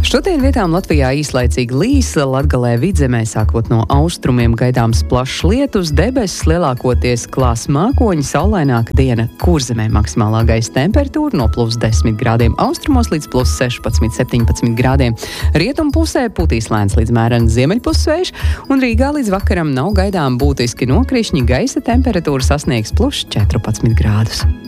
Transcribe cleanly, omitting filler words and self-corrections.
Šodien vietām Latvijā īslaicīgi līs, Latgalē vidzemē sākot no austrumiem gaidāms plašs lietus, debesis lielākoties klās mākoņi, saulaināka diena Kurzemē maksimālā gaisa temperatūra no +10 grādiem austrumos līdz +16-17 grādiem. Rietumpusē putīs lēns līdz mērens ziemeļpussvējš, un Rīgā līdz vakaram nav gaidām būtiski nokrišņi, gaisa temperatūra sasniegs +14 grādus.